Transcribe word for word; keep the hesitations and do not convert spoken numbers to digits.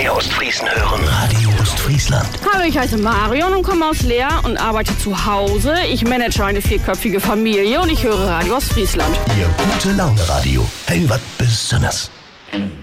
wir Ostfriesen hören Radio Ostfriesland. Hallo, ich heiße Marion und komme aus Leer und arbeite zu Hause. Ich manage eine vierköpfige Familie und ich höre Radio Ostfriesland. Ihr gute Laune Radio. Hey, was Besonderes.